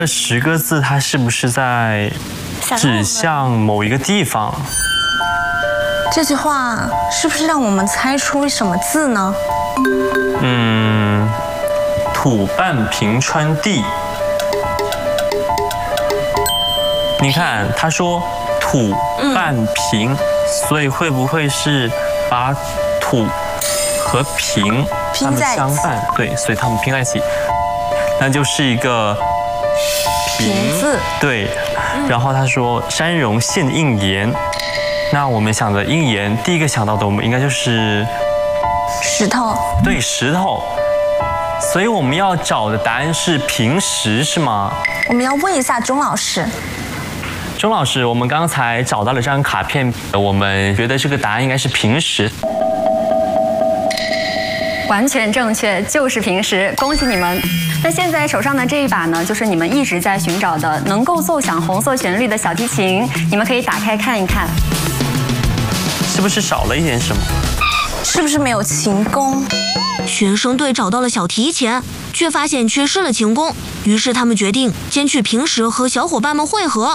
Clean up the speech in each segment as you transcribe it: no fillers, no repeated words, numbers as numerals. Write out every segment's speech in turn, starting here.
这10个字它是不是在指向某一个地方？ 这句话是不是让我们猜出什么字呢？ 土半平川地。你看，他说土半平，所以会不会是把土和平它们相伴？对，所以它们拼在一起，那就是一个平字。 对，然后他说山容现应岩，那我们想的应岩，第一个想到的我们应该就是石头。 对，石头。所以我们要找的答案是平石，是吗？ 我们要问一下钟老师。 钟老师，我们刚才找到了这张卡片，我们觉得这个答案应该是平石。 完全正确，就是平石，恭喜你们！那现在手上的这一把呢，就是你们一直在寻找的能够奏响红色旋律的小提琴，你们可以打开看一看。 是不是少了一点什么？ 是不是没有琴弓？ 学生队找到了小提琴，却发现缺失了琴弓，于是他们决定先去平时和小伙伴们会合。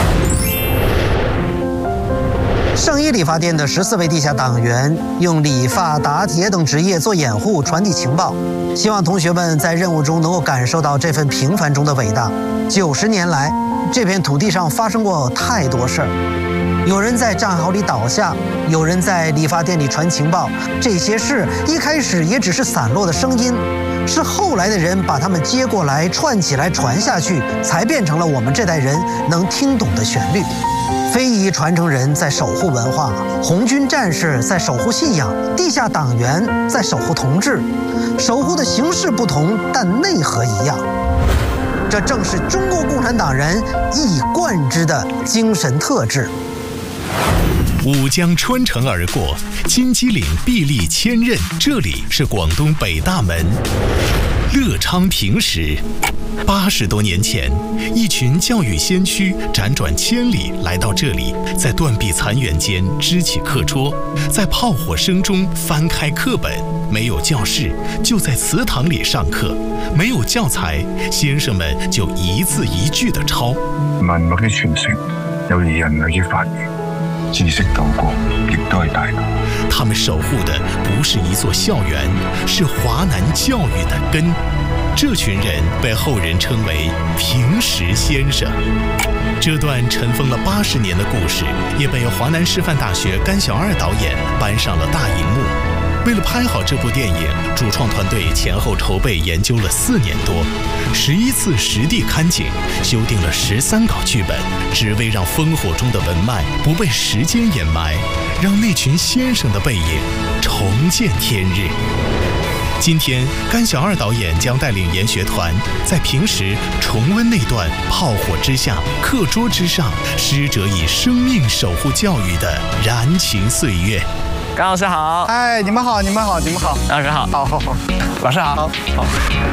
圣一理发店的14位地下党员用理发、打铁等职业做掩护，传递情报，希望同学们在任务中能够感受到这份平凡中的伟大。90年来，这片土地上发生过太多事儿。有人在战壕里倒下，有人在理发店里传情报。这些事一开始也只是散落的声音，是后来的人把它们接过来、串起来、传下去，才变成了我们这代人能听懂的旋律。非遗传承人在守护文化，红军战士在守护信仰，地下党员在守护同志，守护的形式不同，但内核一样。这正是中国共产党人一以贯之的精神特质。 五江穿城而过，金鸡岭壁立千仞，这里是广东北大门乐昌平石。80多年前，一群教育先驱辗转千里来到这里，在断壁残垣间支起课桌，在炮火声中翻开课本。没有教室，就在祠堂里上課；沒有教材，先生們就一字一句地抄。 文物嘅傳承，有如人類嘅發現。知識島國亦都係大道。 他們守護的不是一座校園，是華南教育的根。這群人被後人稱為平石先生。這段塵封了80年的故事，也被華南師範大學甘小二導演搬上了大銀幕。為了拍好這部電影，主創團隊前後籌備研究了4年多，11次實地看景，修訂了13稿劇本，只為讓烽火中的文脈不被時間掩埋，讓那群先生的背影重見天日。今天，甘小二導演將帶領研學團在平時重溫那段炮火之下、課桌之上，師者以生命守護教育的燃情歲月。 甘老師好， 哎，你們好，你們好，你們好， 老師好， 好， 老師好，好。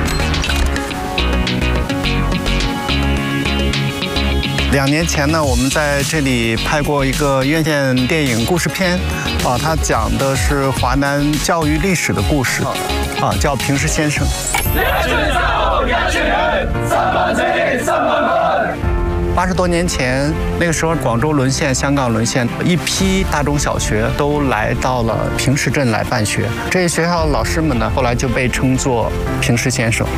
2年前呢，我們在這裡拍過一個院線電影故事片，它講的是華南教育歷史的故事，叫《平石先生》。80多年前，那個時候廣州淪陷，香港淪陷，一批大中小學都來到了平石鎮來辦學。這些學校的老師們呢，後來就被稱作平石先生。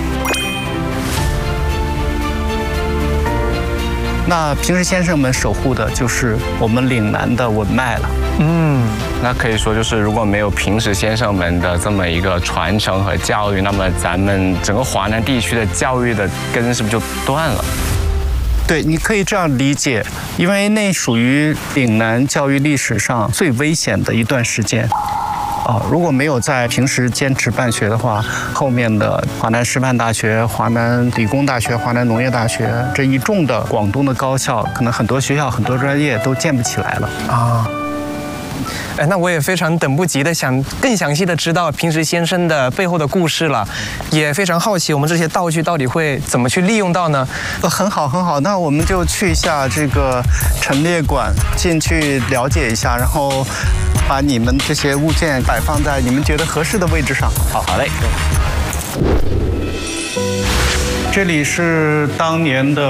那平石先生們守護的就是我們嶺南的文脈了。 那可以說就是如果沒有平石先生們的這麼一個傳承和教育，那麼咱們整個華南地區的教育的根是不是就斷了？ 對，你可以這樣理解，因為那屬於嶺南教育歷史上最危險的一段時間。如果沒有在平石堅持辦學的話，後面的華南師範大學、華南理工大學、華南農業大學這一眾的廣東的高校，可能很多學校、很多專業都建不起來了啊。 那我也非常等不及的想更詳細的知道平石先生的背後的故事了，也非常好奇我們這些道具到底會怎麼去利用到呢？ 很好，很好，那我們就去一下這個陳列館，進去了解一下，然後把你們這些物件擺放在你們覺得合適的位置上。好嘞。這裡是當年的